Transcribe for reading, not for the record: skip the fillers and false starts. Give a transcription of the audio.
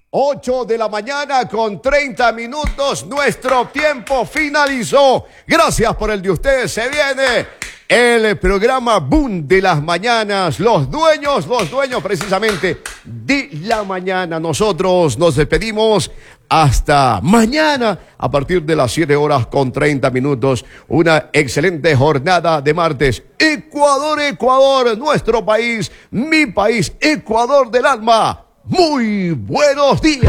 8 de la mañana con 30 minutos. Nuestro tiempo finalizó. Gracias por el de ustedes. Se viene el programa Boom de las mañanas. Los dueños precisamente de la mañana. Nosotros nos despedimos hasta mañana a partir de las 7 horas con 30 minutos. Una excelente jornada de martes. Ecuador, nuestro país, mi país, Ecuador del alma. Muy buenos días.